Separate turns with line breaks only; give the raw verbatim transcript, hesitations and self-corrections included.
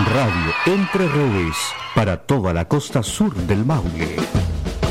Radio Entre Ríos, para toda la costa sur del Maule.